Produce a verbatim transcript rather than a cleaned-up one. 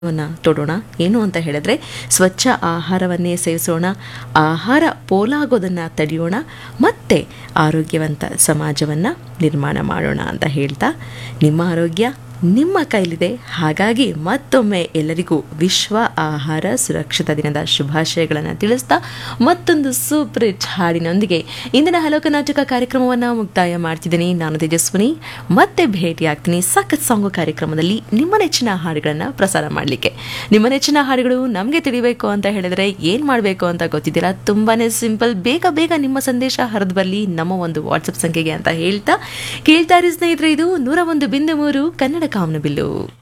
ವನ್ನು ತೊಡೋಣ. ಏನು ಅಂತ ಹೇಳಿದ್ರೆ ಸ್ವಚ್ಛ ಆಹಾರವನ್ನೇ ಸೇವಿಸೋಣ, ಆಹಾರ ಪೋಲಾಗೋದನ್ನು ತಡೆಯೋಣ, ಮತ್ತೆ ಆರೋಗ್ಯವಂತ ಸಮಾಜವನ್ನು ನಿರ್ಮಾಣ ಮಾಡೋಣ ಅಂತ ಹೇಳ್ತಾ, ನಿಮ್ಮ ಆರೋಗ್ಯ ನಿಮ್ಮ ಕೈಲಿದೆ. ಹಾಗಾಗಿ ಮತ್ತೊಮ್ಮೆ ಎಲ್ಲರಿಗೂ ವಿಶ್ವ ಆಹಾರ ಸುರಕ್ಷಿತ ದಿನದ ಶುಭಾಶಯಗಳನ್ನು ತಿಳಿಸ್ತಾ ಮತ್ತೊಂದು ಸೂಪರ್ ಹಿಟ್ ಹಾಡಿನೊಂದಿಗೆ ಇಂದಿನ ಹಲೋ ಕರ್ನಾಟಕ ಕಾರ್ಯಕ್ರಮವನ್ನು ಮುಕ್ತಾಯ ಮಾಡ್ತಿದ್ದೀನಿ. ನಾನು ತೇಜಸ್ವಿನಿ. ಮತ್ತೆ ಭೇಟಿಯಾಗ್ತೀನಿ ಸಖತ್ ಸಾಂಗು ಕಾರ್ಯಕ್ರಮದಲ್ಲಿ ನಿಮ್ಮ ನೆಚ್ಚಿನ ಹಾಡುಗಳನ್ನು ಪ್ರಸಾರ ಮಾಡಲಿಕ್ಕೆ. ನಿಮ್ಮ ನೆಚ್ಚಿನ ಹಾಡುಗಳು ನಮಗೆ ತಿಳಿಬೇಕು ಅಂತ ಹೇಳಿದ್ರೆ ಏನು ಮಾಡಬೇಕು ಅಂತ ಗೊತ್ತಿದ್ದೀರಾ? ತುಂಬಾನೇ ಸಿಂಪಲ್. ಬೇಗ ಬೇಗ ನಿಮ್ಮ ಸಂದೇಶ ಹರಿದು ಬರಲಿ ನಮ್ಮ ಒಂದು ವಾಟ್ಸಪ್ ಸಂಖ್ಯೆಗೆ ಅಂತ ಹೇಳ್ತಾ ಕೇಳ್ತಾ ಇರಿ ಸ್ನೇಹಿತರೆ. ಇದು ನೂರ ಒಂದು ಬಿಂದು ಮೂರು ಕನ್ನಡ ಕಾಮನಬಿಲ್ಲು.